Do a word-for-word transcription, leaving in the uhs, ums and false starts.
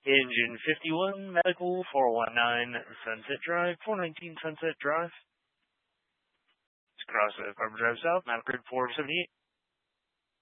Engine fifty-one, Medical four one nine, Sunset Drive, four nineteen Sunset Drive. It's across the Carbon Drive South, Map Grid four seventy-eight.